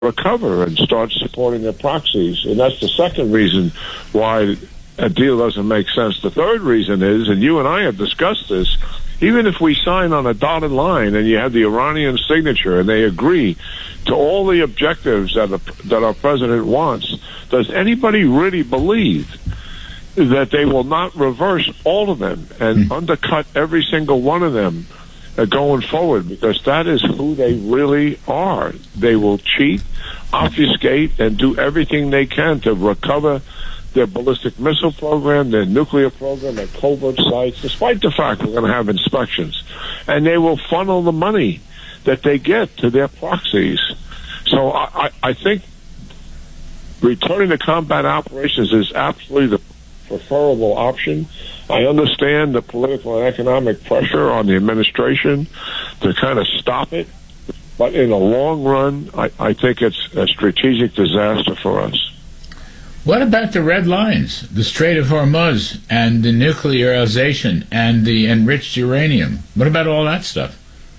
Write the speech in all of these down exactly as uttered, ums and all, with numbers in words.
recover and start supporting their proxies. And that's the second reason why a deal doesn't make sense. The third reason is, and you and I have discussed this, even if we sign on a dotted line and you have the Iranian signature and they agree to all the objectives that, a, that our president wants, does anybody really believe that they will not reverse all of them and mm. undercut every single one of them uh, going forward? Because that is who they really are. They will cheat, obfuscate, and do everything they can to recover their ballistic missile program, their nuclear program at covert sites, despite the fact we're going to have inspections. And they will funnel the money that they get to their proxies. So I, I, I think returning to combat operations is absolutely the preferable option. I understand the political and economic pressure on the administration to kind of stop it. But in the long run, I, I think it's a strategic disaster for us. What about the red lines, the Strait of Hormuz, and the nuclearization and the enriched uranium? What about all that stuff?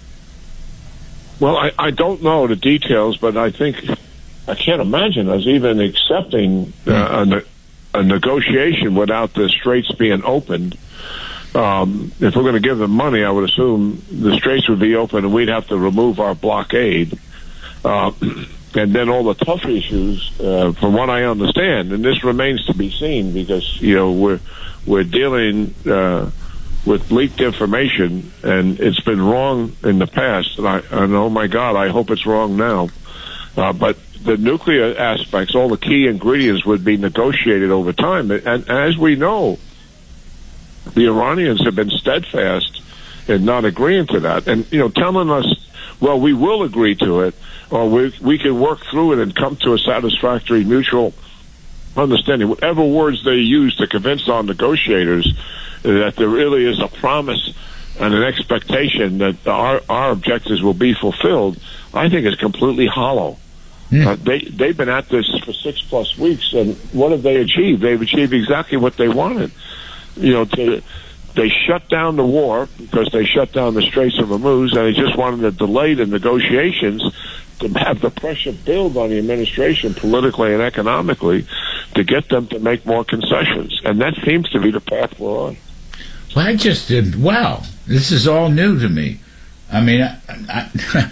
Well, I, I don't know the details, but I think I can't imagine us even accepting uh, a, a negotiation without the straits being opened. Um, if we're going to give them money, I would assume the straits would be open and we'd have to remove our blockade. Uh, And then all the tough issues, uh, from what I understand, and this remains to be seen because, you know, we're we're dealing uh, with leaked information, and it's been wrong in the past. And, I, and oh, my God, I hope it's wrong now. Uh, but the nuclear aspects, all the key ingredients would be negotiated over time. And, and as we know, the Iranians have been steadfast in not agreeing to that and, you know, telling us, well, we will agree to it, or we we can work through it and come to a satisfactory mutual understanding. Whatever words they use to convince our negotiators that there really is a promise and an expectation that our our objectives will be fulfilled, I think is completely hollow. Mm. Uh, they they've been at this for six plus weeks, and what have they achieved? They've achieved exactly what they wanted. You know, to. They shut down the war because they shut down the Straits of Hormuz, and they just wanted to delay the negotiations to have the pressure build on the administration politically and economically to get them to make more concessions. And that seems to be the path we're on. Well, I just did, wow, this is all new to me. I mean, I, I,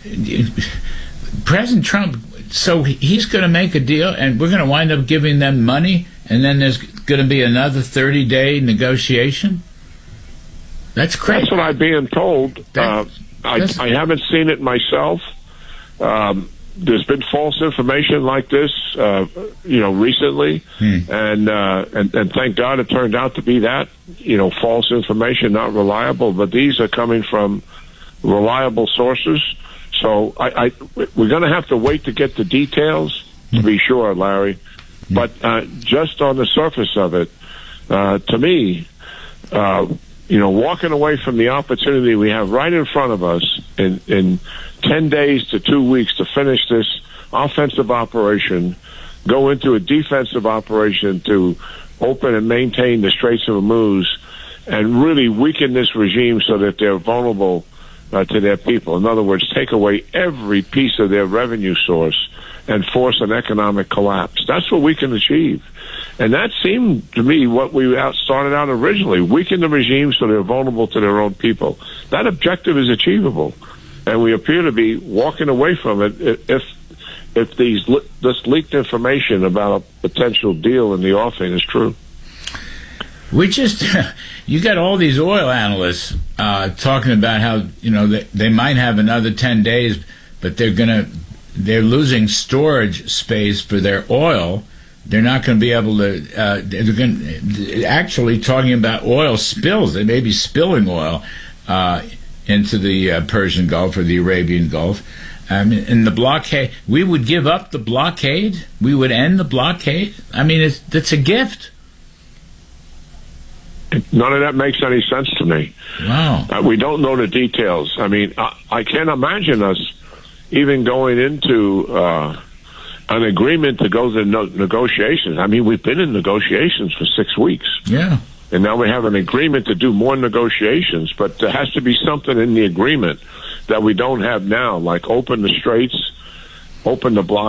President Trump, so he's going to make a deal, and we're going to wind up giving them money, and then there's going to be another thirty-day negotiation? That's crazy. That's what I'm being told. That, uh, I, I haven't seen it myself. Um, there's been false information like this, uh, you know, recently, hmm. and, uh, and and thank God it turned out to be that, you know, false information, not reliable. But these are coming from reliable sources. So I, I we're going to have to wait to get the details to be sure, Larry. But uh, just on the surface of it, uh, to me, uh, you know, walking away from the opportunity we have right in front of us in, in ten days to two weeks to finish this offensive operation, go into a defensive operation to open and maintain the Straits of Hormuz, and really weaken this regime so that they're vulnerable uh, to their people. In other words, take away every piece of their revenue source and force an economic collapse. That's what we can achieve. And that seemed to me what we out started out originally, weaken the regime so they're vulnerable to their own people. That objective is achievable. And we appear to be walking away from it if if these this leaked information about a potential deal in the offing is true. We just, you got all these oil analysts uh, talking about how, you know, they, they might have another ten days, but they're going to, they're losing storage space for their oil. They're not going to be able to, uh, they're going to, actually talking about oil spills. They may be spilling oil uh, into the uh, Persian Gulf or the Arabian Gulf. Um, in the blockade, we would give up the blockade? We would end the blockade? I mean, it's, it's a gift. None of that makes any sense to me. Wow. Uh, we don't know the details. I mean, I, I can't imagine us even going into uh, an agreement to go to no- negotiations. I mean, we've been in negotiations for six weeks. Yeah. And now we have an agreement to do more negotiations, but there has to be something in the agreement that we don't have now, like open the straits, open the block